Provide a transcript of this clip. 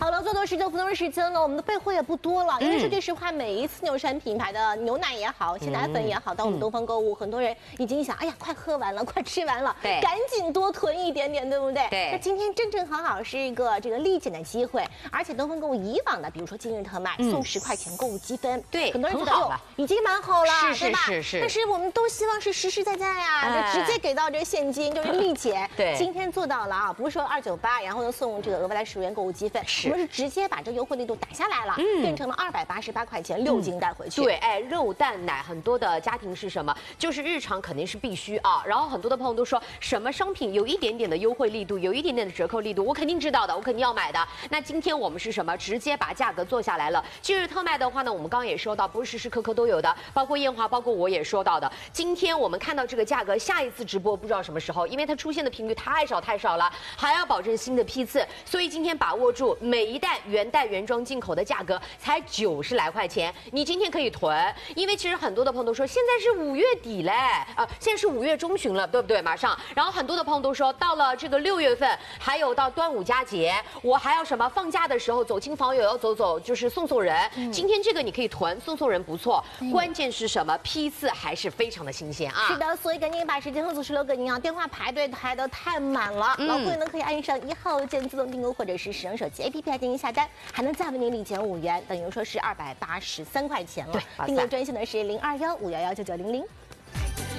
好了，最多19分钟的时间了，我们的备货也不多了。因为说句实话，每一次牛山品牌的牛奶也好，鲜奶粉也好，到我们东方购物，很多人已经想，哎呀，快喝完了，快吃完了， 对， 赶紧多囤一点点，对不对？ 对。 那今天正正好是一个这个立减的机会，而且东方购物以往的，比如说今日特卖送10块钱购物积分， 对， 很多人觉得哟，已经蛮好了，对吧？ 是。 但是我们都希望是实实在在呀，就直接给到这个现金，就是立减。 对， 今天做到了啊，不是说298，然后呢送这个额外的10元购物积分，我们是直接把这优惠力度打下来了，变成了288块钱6斤带回去。 对，哎，肉蛋奶很多的家庭是什么？就是日常肯定是必须啊。然后很多的朋友都说什么商品有一点点的优惠力度，有一点点的折扣力度，我肯定知道的，我肯定要买的。那今天我们是什么？直接把价格做下来了。今日特卖的话呢，我们刚刚也说到，不是时时刻刻都有的，包括燕华，包括我也说到的。今天我们看到这个价格，下一次直播不知道什么时候，因为它出现的频率太少了，还要保证新的批次，所以今天把握住每一袋原装进口的价格才90来块钱，你今天可以囤，因为其实很多的朋友都说现在是5月底嘞，现在是5月中旬了，对不对？马上，然后很多的朋友都说到了这个6月份，还有到端午佳节，我还要什么放假的时候走亲访友要走，就是送人。今天这个你可以囤，送人不错，关键是什么？批次还是非常的新鲜啊！ 是的，所以赶紧把时间和组织留给您啊，电话排队排得太满了。老会员呢可以按上1号键自动订购，或者是使用手机 APP 来进行下单，还能再为您立减5元，等于说是283块钱了。 对， 订购专线呢是021-511-9900。